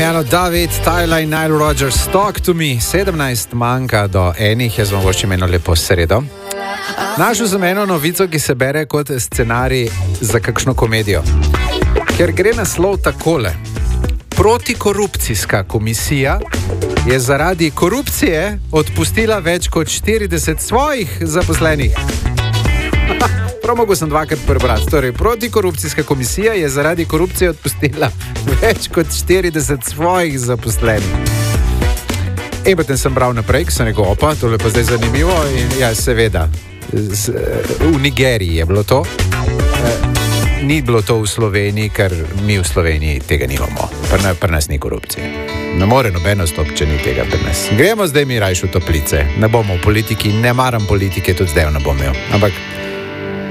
Jano, David, Tyler in Nile Rodgers, Talk to Me, 17 manjka do enih, jaz vam voščim eno lepo sredo. Našel sem eno novico, ki se bere kot scenarij za kakšno komedijo. Ker gre naslov takole. Protikorupcijska komisija je zaradi korupcije odpustila več kot 40 svojih zaposlenih. Prav mogo sem dvakrat prebrati. Torej, protikorupcijska komisija je zaradi korupcije odpustila več kot 40 svojih zaposlenih. In potem sem bral naprej, ki sem rekel, opa, tole pa zdaj zanimivo. In ja, seveda, v Nigeriji je bilo to. Ni bilo to v Sloveniji, ker mi v Sloveniji tega nimamo. Pri nas ni korupcije. Ne more nobeno stop, če ni tega pri nas. Gremo zdaj mi rajš v toplice. Ne bomo v politiki, ne maram politike, tudi zdaj ne bom imel. Ampak